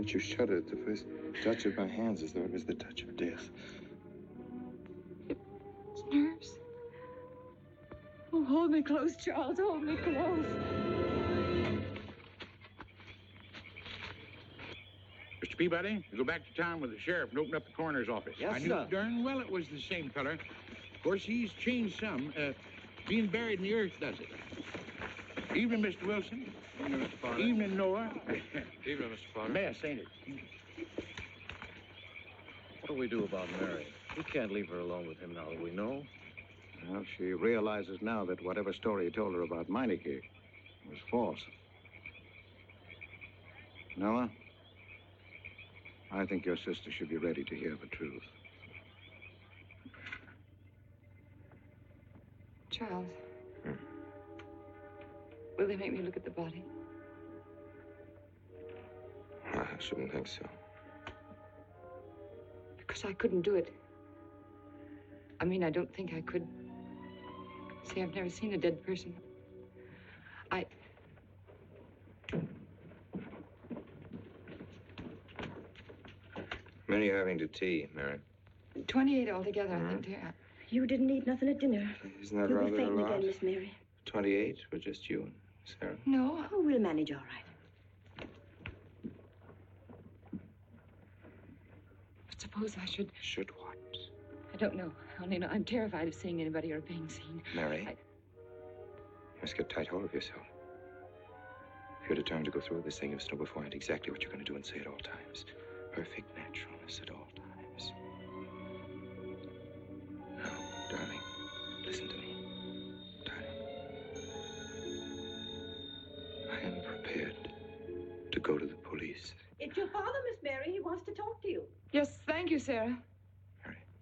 Don't you shudder at the first touch of my hands as though it was the touch of death? It's nerves. Oh, hold me close, Charles. Hold me close. Mr. Peabody, you go back to town with the sheriff and open up the coroner's office. Yes, I knew sir. darn well it was the same color. Of course, he's changed some. Being buried in the earth does it. Evening, Mr. Wilson. Evening, Mr. Potter. Evening, Noah. Evening, Mr. Potter. Mess, ain't it? What do we do about Mary? We can't leave her alone with him now that we know. Well, she realizes now that whatever story he told her about Meineke was false. Noah, I think your sister should be ready to hear the truth. Charles. Will they make me look at the body? I shouldn't think so. Because I couldn't do it. I mean, I don't think I could. See, I've never seen a dead person. Many are having to tea, Mary. 28 altogether, I think, dear. You didn't eat nothing at dinner. Isn't that You'll rather be a fainting lot? again, Miss Mary. 28 for just you and Sarah? No. Oh, we'll manage all right. But suppose I should... Should what? I don't know. I only know I'm terrified of seeing anybody or being seen. Mary, you must get tight hold of yourself. If you're determined to go through with this thing, you must know beforehand exactly what you're going to do and say at all times. Perfect naturalness at all times. Now, darling, listen to me. Darling. I am prepared to go to the police. It's your father, Miss Mary. He wants to talk to you. Yes, thank you, Sarah.